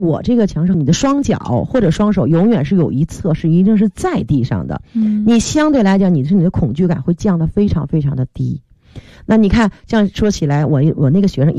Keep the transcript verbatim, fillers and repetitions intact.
我这个墙上，你的双脚或者双手永远是有一侧是一定是在地上的，嗯，你相对来讲，你是你的恐惧感会降得非常非常的低。那你看，这样说起来，我我那个学生